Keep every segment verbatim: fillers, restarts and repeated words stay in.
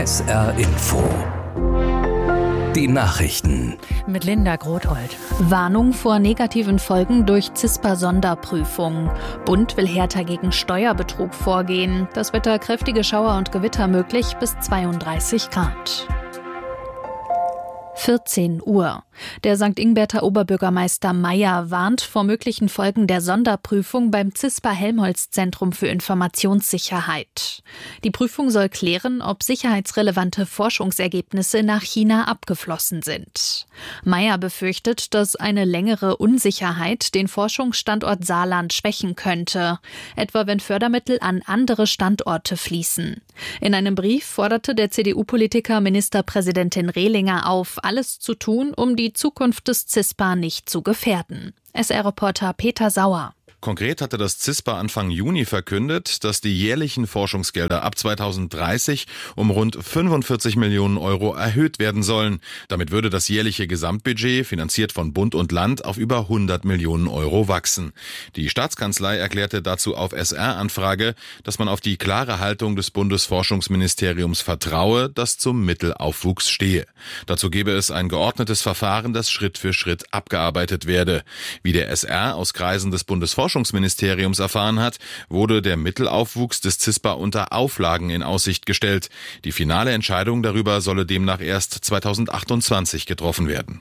S R Info. Die Nachrichten. Mit Linda Grothold. Warnung vor negativen Folgen durch CISPA-Sonderprüfung. Bund will härter gegen Steuerbetrug vorgehen. Das Wetter: kräftige Schauer und Gewitter möglich bis zweiunddreißig Grad. vierzehn Uhr. Der Sankt Ingbert Oberbürgermeister Mayer warnt vor möglichen Folgen der Sonderprüfung beim CISPA-Helmholtz-Zentrum für Informationssicherheit. Die Prüfung soll klären, ob sicherheitsrelevante Forschungsergebnisse nach China abgeflossen sind. Mayer befürchtet, dass eine längere Unsicherheit den Forschungsstandort Saarland schwächen könnte, etwa wenn Fördermittel an andere Standorte fließen. In einem Brief forderte der C D U-Politiker Ministerpräsidentin Rehlinger auf, alles zu tun, um die Zukunft des CISPA nicht zu gefährden. S R-Reporter Peter Sauer. Konkret hatte das CISPA Anfang Juni verkündet, dass die jährlichen Forschungsgelder ab zweitausenddreißig um rund fünfundvierzig Millionen Euro erhöht werden sollen. Damit würde das jährliche Gesamtbudget, finanziert von Bund und Land, auf über hundert Millionen Euro wachsen. Die Staatskanzlei erklärte dazu auf S R-Anfrage, dass man auf die klare Haltung des Bundesforschungsministeriums vertraue, das zum Mittelaufwuchs stehe. Dazu gebe es ein geordnetes Verfahren, das Schritt für Schritt abgearbeitet werde. Wie der S R aus Kreisen des Bundesforschungsministeriums Forschungsministeriums erfahren hat, wurde der Mittelaufwuchs des CISPA unter Auflagen in Aussicht gestellt. Die finale Entscheidung darüber solle demnach erst zweitausendachtundzwanzig getroffen werden.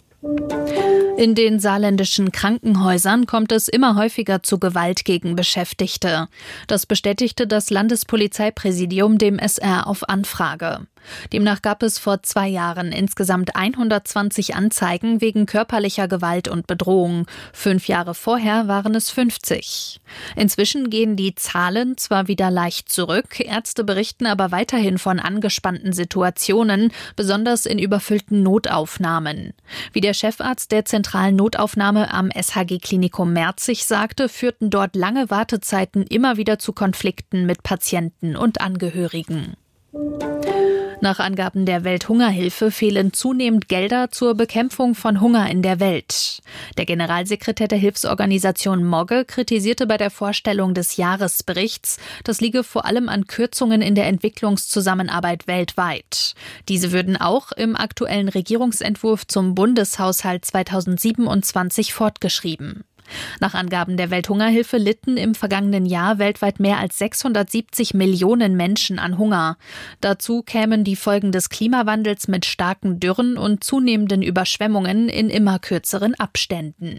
In den saarländischen Krankenhäusern kommt es immer häufiger zu Gewalt gegen Beschäftigte. Das bestätigte das Landespolizeipräsidium dem S R auf Anfrage. Demnach gab es vor zwei Jahren insgesamt hundertzwanzig Anzeigen wegen körperlicher Gewalt und Bedrohung. Fünf Jahre vorher waren es fünfzig. Inzwischen gehen die Zahlen zwar wieder leicht zurück, Ärzte berichten aber weiterhin von angespannten Situationen, besonders in überfüllten Notaufnahmen. Wie der Chefarzt der zentralen Notaufnahme am S H G-Klinikum Merzig sagte, führten dort lange Wartezeiten immer wieder zu Konflikten mit Patienten und Angehörigen. Nach Angaben der Welthungerhilfe fehlen zunehmend Gelder zur Bekämpfung von Hunger in der Welt. Der Generalsekretär der Hilfsorganisation Mogge kritisierte bei der Vorstellung des Jahresberichts, das liege vor allem an Kürzungen in der Entwicklungszusammenarbeit weltweit. Diese würden auch im aktuellen Regierungsentwurf zum Bundeshaushalt zweitausendsiebenundzwanzig fortgeschrieben. Nach Angaben der Welthungerhilfe litten im vergangenen Jahr weltweit mehr als sechshundertsiebzig Millionen Menschen an Hunger. Dazu kämen die Folgen des Klimawandels mit starken Dürren und zunehmenden Überschwemmungen in immer kürzeren Abständen.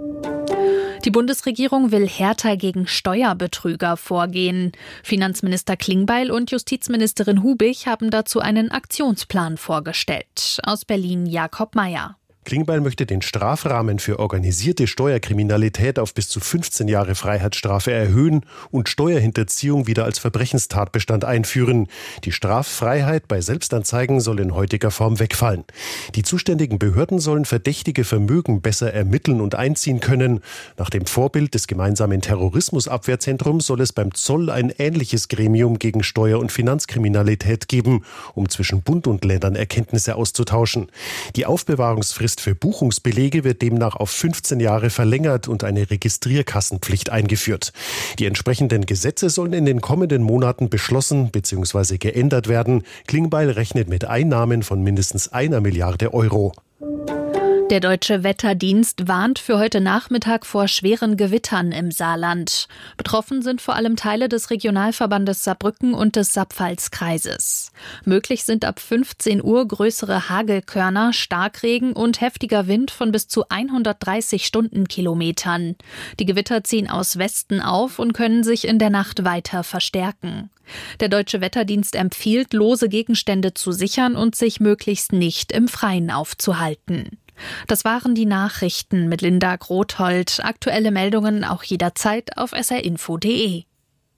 Die Bundesregierung will härter gegen Steuerbetrüger vorgehen. Finanzminister Klingbeil und Justizministerin Hubig haben dazu einen Aktionsplan vorgestellt. Aus Berlin Jakob Mayer. Klingbeil möchte den Strafrahmen für organisierte Steuerkriminalität auf bis zu fünfzehn Jahre Freiheitsstrafe erhöhen und Steuerhinterziehung wieder als Verbrechenstatbestand einführen. Die Straffreiheit bei Selbstanzeigen soll in heutiger Form wegfallen. Die zuständigen Behörden sollen verdächtige Vermögen besser ermitteln und einziehen können. Nach dem Vorbild des gemeinsamen Terrorismusabwehrzentrums soll es beim Zoll ein ähnliches Gremium gegen Steuer- und Finanzkriminalität geben, um zwischen Bund und Ländern Erkenntnisse auszutauschen. Die Aufbewahrungsfrist für Buchungsbelege wird demnach auf fünfzehn Jahre verlängert und eine Registrierkassenpflicht eingeführt. Die entsprechenden Gesetze sollen in den kommenden Monaten beschlossen bzw. geändert werden. Klingbeil rechnet mit Einnahmen von mindestens einer Milliarde Euro. Der Deutsche Wetterdienst warnt für heute Nachmittag vor schweren Gewittern im Saarland. Betroffen sind vor allem Teile des Regionalverbandes Saarbrücken und des Saarpfalz-Kreises. Möglich sind ab fünfzehn Uhr größere Hagelkörner, Starkregen und heftiger Wind von bis zu hundertdreißig Stundenkilometern. Die Gewitter ziehen aus Westen auf und können sich in der Nacht weiter verstärken. Der Deutsche Wetterdienst empfiehlt, lose Gegenstände zu sichern und sich möglichst nicht im Freien aufzuhalten. Das waren die Nachrichten mit Linda Grothold. Aktuelle Meldungen auch jederzeit auf s r info punkt d e.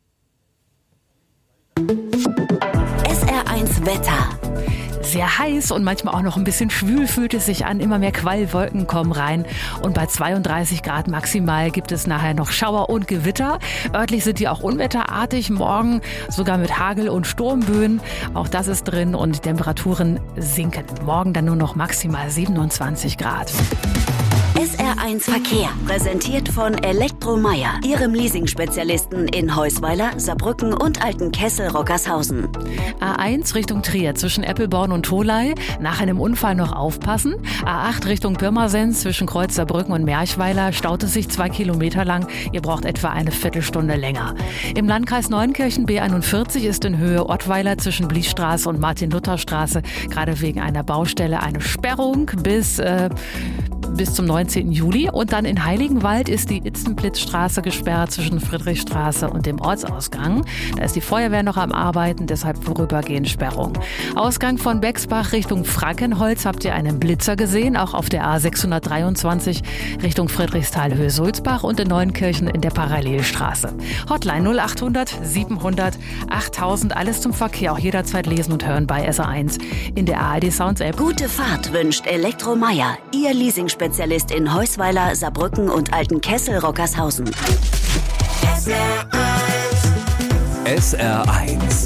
S R eins Wetter. Sehr heiß und manchmal auch noch ein bisschen schwül fühlt es sich an. Immer mehr Quellwolken kommen rein. Und bei zweiunddreißig Grad maximal gibt es nachher noch Schauer und Gewitter. Örtlich sind die auch unwetterartig. Morgen sogar mit Hagel- und Sturmböen. Auch das ist drin und die Temperaturen sinken. Morgen dann nur noch maximal siebenundzwanzig Grad. S R eins Verkehr, präsentiert von Elektromeyer, Ihrem Leasing-Spezialisten in Heusweiler, Saarbrücken und Altenkessel-Rockershausen. A eins Richtung Trier zwischen Eppelborn und Tholey, nach einem Unfall noch aufpassen. A acht Richtung Pirmasens zwischen Kreuz Saarbrücken und Merchweiler staut es sich zwei Kilometer lang. Ihr braucht etwa eine Viertelstunde länger. Im Landkreis Neunkirchen B einundvierzig ist in Höhe Ottweiler zwischen Bliesstraße und Martin-Luther-Straße gerade wegen einer Baustelle eine Sperrung bis... Äh, bis zum neunzehnten Juli. Und dann in Heiligenwald ist die Itzenplitzstraße gesperrt zwischen Friedrichstraße und dem Ortsausgang. Da ist die Feuerwehr noch am Arbeiten, deshalb vorübergehend Sperrung. Ausgang von Bexbach Richtung Frankenholz habt ihr einen Blitzer gesehen, auch auf der A sechshundertdreiundzwanzig Richtung Friedrichsthal-Höhe Sulzbach und in Neunkirchen in der Parallelstraße. Hotline null achthundert siebenhundert achttausend, alles zum Verkehr, auch jederzeit lesen und hören bei S R eins in der A R D Sounds App. Gute Fahrt wünscht Elektromeyer, Ihr Leasing-Spezialist in Heusweiler, Saarbrücken und Altenkessel-Rockershausen. S R eins